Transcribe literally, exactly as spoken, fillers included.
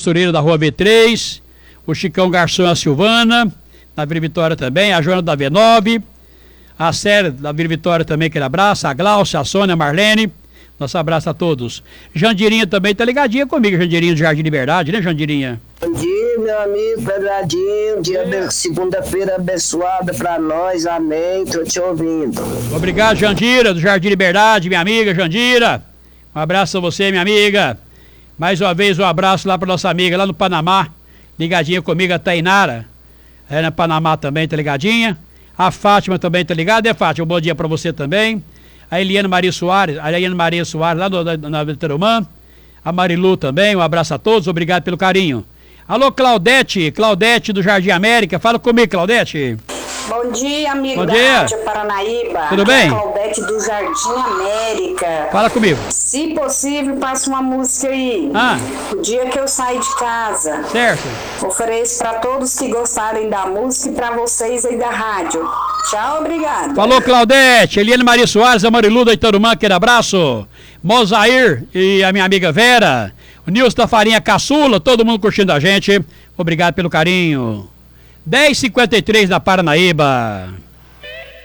costureira da rua V três, o Chicão Garçom e a Silvana, na Vila Vitória também, a Joana da V nove, a Séria da Vila Vitória também, aquele abraço, a Glaucia, a Sônia, a Marlene, nosso abraço a todos. Jandirinha também tá ligadinha comigo, Jandirinha do Jardim Liberdade, né, Jandirinha? Bom dia, meu amigo Pedradinho, dia de segunda-feira abençoada pra nós, amém, tô te ouvindo. Obrigado, Jandira, do Jardim Liberdade, minha amiga Jandira, um abraço a você, minha amiga. Mais uma vez um abraço lá pra nossa amiga lá no Panamá, ligadinha comigo, a Tainara, é na Panamá também, tá ligadinha. A Fátima também tá ligada, é Fátima, um bom dia pra você também. A Eliane Maria Soares, a Eliane Maria Soares lá no, na, na Veterumã. A Marilu também, um abraço a todos, obrigado pelo carinho. Alô, Claudete, Claudete do Jardim América, fala comigo, Claudete. Bom dia, amigo Bom da dia. Rádio Paranaíba. Tudo bem? Claudete do Jardim América. Fala comigo. Se possível, passa uma música aí. Ah. O dia que eu saí de casa. Certo. Ofereço para todos que gostarem da música e para vocês aí da rádio. Tchau, obrigado. Falou, Claudete, Eliane Maria Soares, a Marilu da Itarumã, aquele abraço. Mozair e a minha amiga Vera. O Nilson da Farinha Caçula, todo mundo curtindo a gente. Obrigado pelo carinho. dez e cinquenta e três da Paranaíba.